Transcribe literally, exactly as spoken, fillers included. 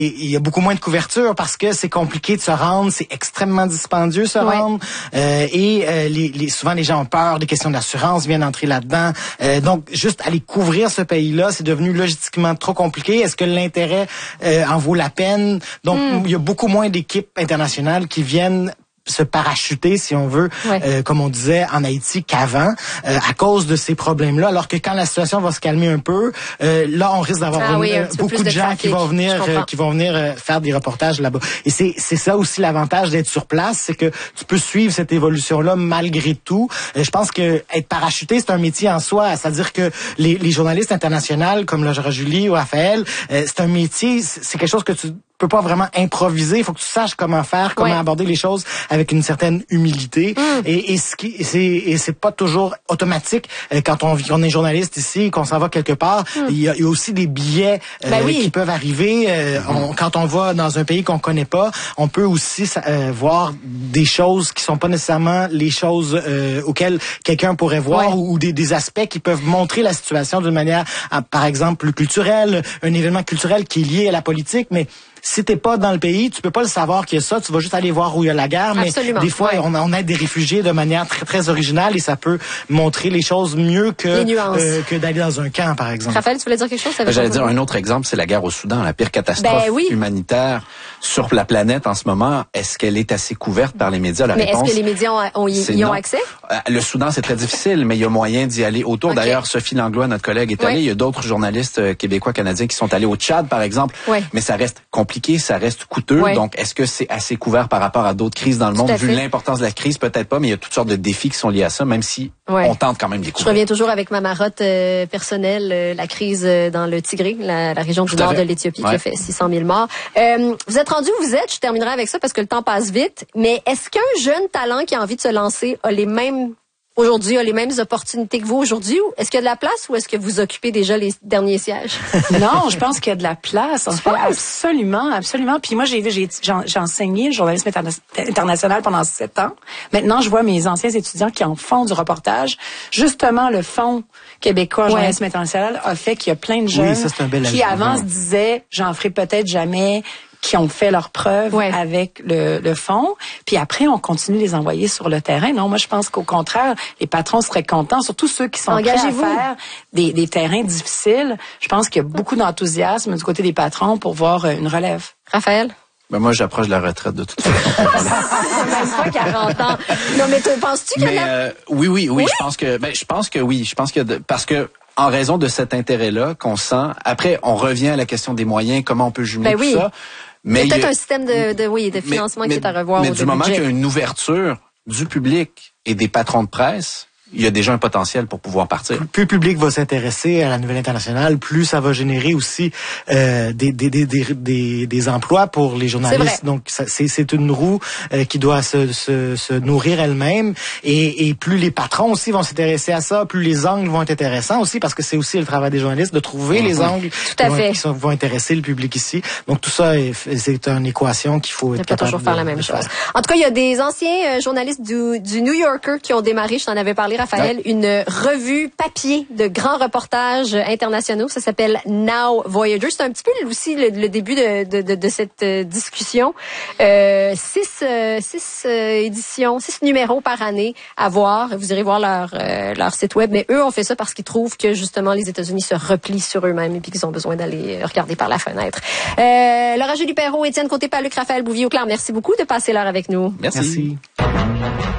il y a beaucoup moins de couverture parce que c'est compliqué de se rendre, c'est extrêmement dispendieux se ouais. rendre euh, et euh, les, les, souvent les gens ont peur, des questions d'assurance viennent entrer là-dedans. Euh, donc juste aller couvrir ce pays-là, c'est devenu logistiquement trop compliqué. Est-ce que l'intérêt euh, en vaut la peine? Donc mm. il y a beaucoup moins d'équipes internationales qui viennent se parachuter, si on veut, ouais. euh, comme on disait en Haïti qu'avant, euh, à cause de ces problèmes-là. Alors que quand la situation va se calmer un peu, euh, là, on risque d'avoir ah, une, oui, euh, beaucoup de, de gens trafic, qui vont venir, euh, qui vont venir euh, faire des reportages là-bas. Et c'est c'est ça aussi l'avantage d'être sur place, c'est que tu peux suivre cette évolution-là malgré tout. Euh, je pense que être parachuté, c'est un métier en soi. C'est-à-dire que les, les journalistes internationaux, comme le Julie ou Raphaël, euh, c'est un métier, c'est quelque chose que tu peux pas vraiment improviser. Il faut que tu saches comment faire, comment ouais. aborder les choses avec une certaine humilité. Mm. Et, et ce qui, c'est, et c'est pas toujours automatique euh, quand on, on est journaliste ici, qu'on s'en va quelque part. Mm. Il, y a, il y a aussi des billets euh, ben oui. qui peuvent arriver. Euh, mm. on, quand on va dans un pays qu'on connaît pas, on peut aussi euh, voir des choses qui sont pas nécessairement les choses euh, auxquelles quelqu'un pourrait voir ouais. ou, ou des, des aspects qui peuvent montrer la situation d'une manière, à, par exemple, plus culturelle, un événement culturel qui est lié à la politique, mais si t'es pas dans le pays, tu peux pas le savoir qu'il y a ça. Tu vas juste aller voir où il y a la guerre. Mais Absolument. Des fois, ouais. on, on aide des réfugiés de manière très très originale et ça peut montrer les choses mieux que euh, que d'aller dans un camp, par exemple. Raphaël, tu voulais dire quelque chose? J'allais dire un autre exemple, c'est la guerre au Soudan, la pire catastrophe ben, oui. humanitaire sur la planète en ce moment. Est-ce qu'elle est assez couverte par les médias? La mais réponse, est-ce que les médias ont, ont, y ont accès? Le Soudan, c'est très difficile, mais il y a moyen d'y aller autour. Okay. D'ailleurs, Sophie Langlois, notre collègue, est allée. Ouais. Il y a d'autres journalistes québécois, canadiens qui sont allés au Tchad, par exemple. Ouais. Mais ça reste compliqué, ça reste coûteux. Ouais. Donc, est-ce que c'est assez couvert par rapport à d'autres crises dans le monde? Vu l'importance de la crise, peut-être pas, mais il y a toutes sortes de défis qui sont liés à ça, même si ouais. on tente quand même d'y couvrir. Je reviens toujours avec ma marotte euh, personnelle, euh, la crise euh, dans le Tigré, la, la région du Tout nord de l'Éthiopie, ouais. qui a fait six cent mille morts. Euh, vous êtes rendu où vous êtes, je terminerai avec ça parce que le temps passe vite, mais est-ce qu'un jeune talent qui a envie de se lancer a les mêmes aujourd'hui a les mêmes opportunités que vous aujourd'hui? Ou est-ce qu'il y a de la place ou est-ce que vous occupez déjà les derniers sièges? Non, je pense qu'il y a de la place. En fait, absolument, absolument. Puis moi, j'ai j'ai j'ai enseigné le journalisme interna- international pendant sept ans. Maintenant, je vois mes anciens étudiants qui en font du reportage. Justement, le Fonds québécois ouais. journalisme international a fait qu'il y a plein de jeunes oui, ça, c'est un bel qui avant se disaient, j'en ferai peut-être jamais, qui ont fait leurs preuves ouais. avec le, le fonds. Puis après, on continue de les envoyer sur le terrain. Non, moi, je pense qu'au contraire, les patrons seraient contents, surtout ceux qui sont prêts à faire des, des terrains difficiles. Je pense qu'il y a beaucoup d'enthousiasme du côté des patrons pour voir une relève. Raphaël? Ben moi, j'approche de la retraite de toute façon. Même pas quarante ans. Non, mais penses-tu qu'il y a mais, la... euh, oui, oui, oui, oui, je pense que, ben, je pense que oui. Je pense que, de, parce que, en raison de cet intérêt-là qu'on sent, après, on revient à la question des moyens, comment on peut jumeler ben tout oui. ça. Mais il y a peut-être un système de, de, oui, de financement mais, qui est à revoir. Mais au du moment budget. qu'il y a une ouverture du public et des patrons de presse, il y a déjà un potentiel pour pouvoir partir. Plus le public va s'intéresser à la nouvelle internationale, plus ça va générer aussi euh, des, des, des, des, des, des emplois pour les journalistes. Donc, ça, c'est, c'est une roue euh, qui doit se, se, se nourrir elle-même. Et, et plus les patrons aussi vont s'intéresser à ça, plus les angles vont être intéressants aussi, parce que c'est aussi le travail des journalistes de trouver mmh. les angles tout à qui, fait. Vont, qui sont, vont intéresser le public ici. Donc, tout ça, est, c'est une équation qu'il faut être capable toujours de, faire la même chose. Faire. En tout cas, il y a des anciens euh, journalistes du, du New Yorker qui ont démarré, je t'en avais parlé, Raphaël, ouais. une revue papier de grands reportages internationaux. Ça s'appelle Now Voyager. C'est un petit peu aussi le, le début de, de, de, de cette discussion. Euh, six, euh, six euh, éditions, six numéros par année à voir. Vous irez voir leur, euh, leur site web. Mais eux ont fait ça parce qu'ils trouvent que justement les États-Unis se replient sur eux-mêmes et puis qu'ils ont besoin d'aller regarder par la fenêtre. Euh, Laura Julie Perrault, Étienne Côté-Paluc, Raphaël Bouvier-Auclair, merci beaucoup de passer l'heure avec nous. Merci. Merci.